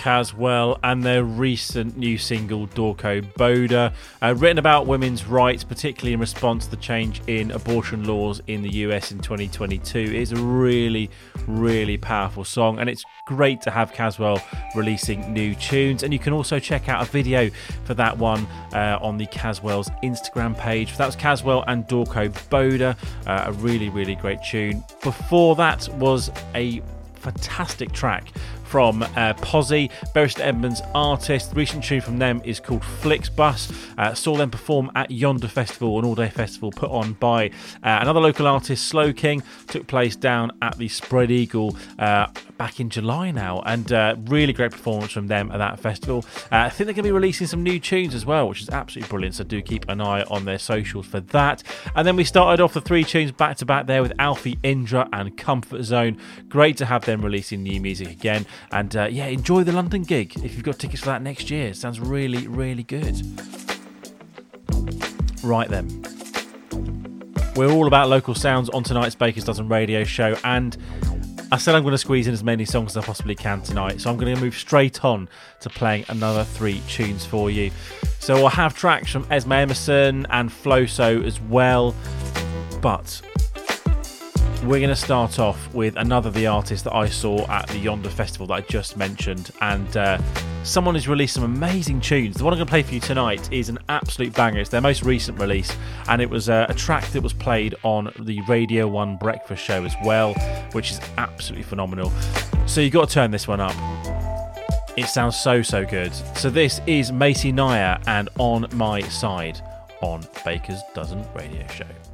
Caswell and their recent new single Dorco Boda, written about women's rights, particularly in response to the change in abortion laws in the US in 2022. It's a really, really powerful song, and it's great to have Caswell releasing new tunes. And you can also check out a video for that one on the Caswell's Instagram page. That was Caswell and Dorco Boda, a really, really great tune. Before that was a fantastic track from Posy, Bury St Edmunds artist. The recent tune from them is called Flixbus. Saw them perform at Yonder Festival, an all-day festival put on by another local artist, Slow King. Took place down at the Spread Eagle back in July now, and really great performance from them at that festival. I think they're going to be releasing some new tunes as well, which is absolutely brilliant, so do keep an eye on their socials for that. And then we started off the three tunes back to back there with Alfie Indra and Comfort Zone. Great to have them releasing new music again. And yeah, enjoy the London gig if you've got tickets for that next year. It sounds really, really good. Right then. We're all about local sounds on tonight's Baker's Dozen radio show, and I said I'm going to squeeze in as many songs as I possibly can tonight, so I'm going to move straight on to playing another three tunes for you. So I'll have tracks from Esme Emerson and Floso as well, but we're going to start off with another of the artists that I saw at the Yonder Festival that I just mentioned, and someone has released some amazing tunes. The one I'm going to play for you tonight is an absolute banger. It's their most recent release, and it was a track that was played on the Radio 1 Breakfast Show as well, which is absolutely phenomenal. So you've got to turn this one up. It sounds so, so good. So this is Macy Naya and On My Side on Baker's Dozen Radio Show.